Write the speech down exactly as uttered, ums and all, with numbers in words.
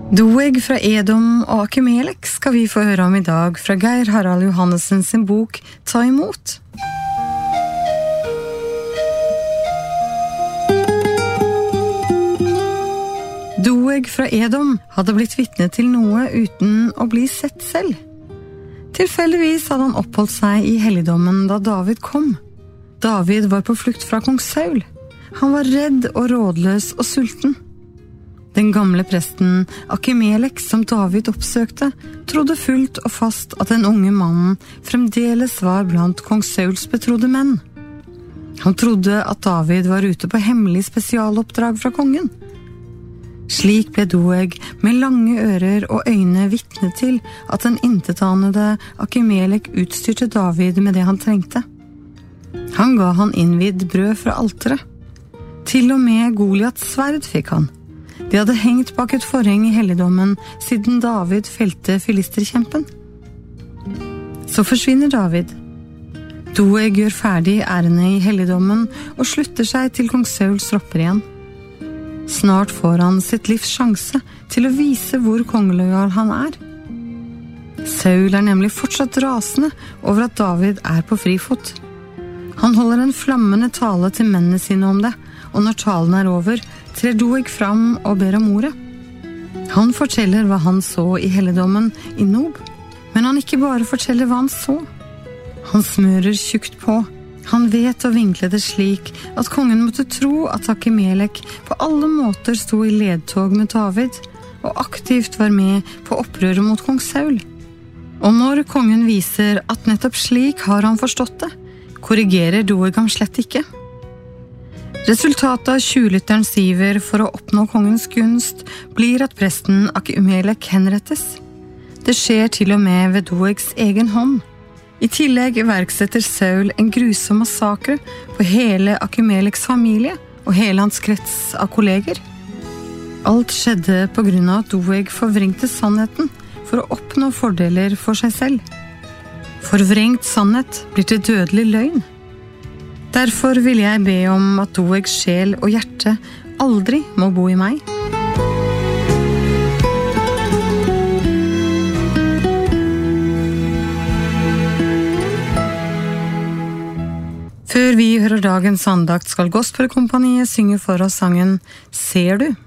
Doeg fra Edom og Akimelek skal vi få høre om i dag fra Geir Harald Johannessen sin bok Ta imot. Doeg fra Edom hadde blitt vitne til noe uten å bli sett selv. Tilfeldigvis hadde han oppholdt seg i helligdommen da David kom. David var på flukt fra kong Saul. Han var redd og rådløs og sulten. Den gamle presten Akimelek som David oppsøkte, trodde fullt og fast at den unge mannen fremdeles var blant kong Sauls betrodde menn. Han trodde at David var ute på hemmelig spesialoppdrag fra kongen. Slik ble Doeg med lange ører og øyne vitne til at den intetanede Akimelek utstyrte David med det han trengte. Han ga han innvidd brød fra alteret. Til og med Goliats sverd fikk han. De hadde hengt bak et forheng i helligdommen siden David felte filisterkjempen. Så forsvinner David. Doeg gjør ferdig ærene i helligdommen og slutter seg til kong Sauls tropper igjen. Snart får han sitt livs sjanse til å vise hvor kongelojal han er. Saul er nemlig fortsatt rasende over at David er på frifot. Han holder en flammende tale til mennene sine om det, og når talen er over, trer Doeg fram og ber om ordet. Han forteller hva han så i helligdommen i Nob, men han ikke bare forteller hva han så. Han smører tjukt på. Han vet å vinkle det slik at kongen måtte tro at Akimelek på alle måter sto i ledtog med David, og aktivt var med på opprøret mot kong Saul. Og når kongen viser at nettopp slik har han forstått det, korrigerer Doeg ham slett ikke. Resultatet av tjuvlytterens iver for å oppnå kongens gunst blir at presten Akimelek henrettes. Det skjer til og med ved Doegs egen hånd. I tillegg iverksetter Saul en grusom massakre på hele Akimeleks familie og hele hans krets av kolleger. Alt skjedde på grunn av at Doeg forvrengte sannheten for å oppnå fordeler for seg selv. Forvrengt sannhet blir til dødelig løgn. Derfor vil jeg be om at Doegs sjel og hjerte aldri må bo i meg. Før vi hører dagens andakt skal Gospelkompaniet synge for oss sangen «Ser du?».